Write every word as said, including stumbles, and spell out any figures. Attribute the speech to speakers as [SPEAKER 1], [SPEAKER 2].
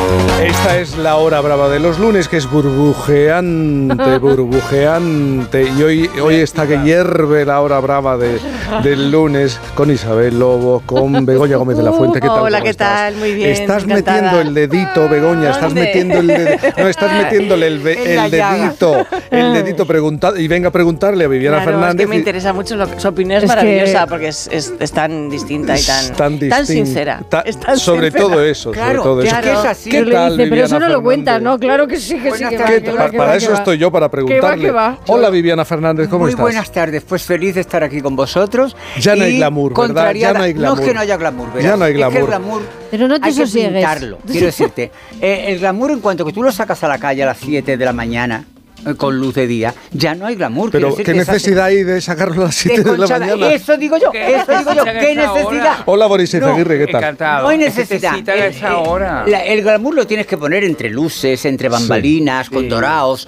[SPEAKER 1] Esta es la hora brava de los lunes, que es burbujeante, burbujeante. Y hoy, hoy está que hierve la hora brava de, del lunes con Isabel Lobo, con Begoña Gómez de la Fuente. ¿Qué tal?
[SPEAKER 2] Hola, ¿qué
[SPEAKER 1] estás?
[SPEAKER 2] tal? Muy bien.
[SPEAKER 1] Estás
[SPEAKER 2] encantada.
[SPEAKER 1] metiendo el dedito, Begoña, estás
[SPEAKER 2] ¿Dónde?
[SPEAKER 1] metiendo el dedito. No, estás metiéndole el, be- el dedito, el dedito pregunta, y venga a preguntarle a Viviana
[SPEAKER 2] Claro,
[SPEAKER 1] Fernández.
[SPEAKER 2] es que me
[SPEAKER 1] y-
[SPEAKER 2] interesa mucho, lo, su opinión es,
[SPEAKER 3] Es
[SPEAKER 2] maravillosa,
[SPEAKER 3] que-
[SPEAKER 2] porque es, es, es tan distinta y tan,
[SPEAKER 1] tan,
[SPEAKER 2] tan
[SPEAKER 1] distinta,
[SPEAKER 2] sincera.
[SPEAKER 1] ta-
[SPEAKER 2] es tan
[SPEAKER 1] sobre
[SPEAKER 2] sincera.
[SPEAKER 1] todo eso,
[SPEAKER 4] Claro,
[SPEAKER 1] sobre todo eso.
[SPEAKER 4] es que es así.
[SPEAKER 1] ¿Qué
[SPEAKER 3] Yo le
[SPEAKER 1] tal,
[SPEAKER 3] dice, pero
[SPEAKER 1] Viviana
[SPEAKER 3] eso no lo
[SPEAKER 1] Fernández?
[SPEAKER 3] cuentas, ¿no? Claro que sí, que sí,
[SPEAKER 4] Buenas
[SPEAKER 3] que va,
[SPEAKER 4] tardes.
[SPEAKER 3] que
[SPEAKER 1] Pa-
[SPEAKER 3] va, que
[SPEAKER 1] para
[SPEAKER 3] va,
[SPEAKER 1] eso
[SPEAKER 3] que va.
[SPEAKER 1] estoy yo, para preguntarle.
[SPEAKER 3] Que va, que va.
[SPEAKER 1] Hola, Viviana Fernández, ¿cómo
[SPEAKER 4] Muy
[SPEAKER 1] estás?
[SPEAKER 4] buenas tardes, pues feliz de estar aquí con vosotros.
[SPEAKER 1] Ya no hay
[SPEAKER 4] y
[SPEAKER 1] glamour, ¿verdad?
[SPEAKER 4] contrariada-
[SPEAKER 1] Ya no hay glamour.
[SPEAKER 4] No es que no haya glamour, ¿verdad?
[SPEAKER 1] Ya no hay
[SPEAKER 4] Es que el
[SPEAKER 1] glamour.
[SPEAKER 4] glamour
[SPEAKER 3] Pero no te
[SPEAKER 4] hay que
[SPEAKER 3] sosiegues.
[SPEAKER 4] pintarlo, quiero decirte. Eh, el glamour, en cuanto que tú lo sacas a la calle a las siete de la mañana, eh, con luz de día, ya no hay glamour.
[SPEAKER 1] Pero,
[SPEAKER 4] quiero
[SPEAKER 1] ¿qué
[SPEAKER 4] decirte, esa-
[SPEAKER 1] necesidad hay de sacarlo a las siete de la
[SPEAKER 4] desconchada.
[SPEAKER 1] mañana?
[SPEAKER 4] Eso digo yo, eso digo yo, ¿qué necesidad?
[SPEAKER 1] Hola, Boris Izaguirre, ¿qué tal?
[SPEAKER 5] Encantado.
[SPEAKER 4] No hay
[SPEAKER 5] ¿Qué
[SPEAKER 4] necesidad.
[SPEAKER 5] necesita a esa hora?
[SPEAKER 4] la- el glamour lo tienes que poner entre luces, entre bambalinas, con dorados,